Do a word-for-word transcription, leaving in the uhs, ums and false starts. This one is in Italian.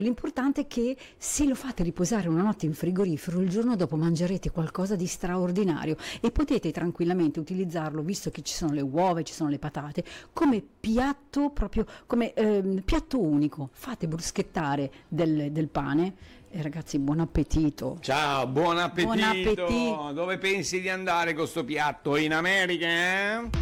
L'importante è che se lo fate riposare una notte in frigorifero, il giorno dopo mangerete qualcosa di straordinario e potete tranquillamente utilizzarlo, visto che ci sono le uova e ci sono le patate, come piatto proprio come ehm, piatto unico. Fate bruschettare del, del pane e ragazzi, buon appetito. Ciao, buon appetito. Buon appetito. Dove pensi di andare con sto piatto? In America, eh?